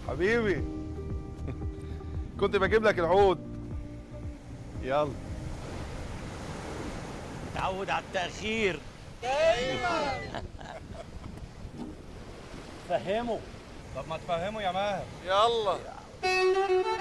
حبيبي كنت بجيب لك العود. يلا. تعود على التأخير. فهمه. طب ما تفهمه يا ماهر. يلا.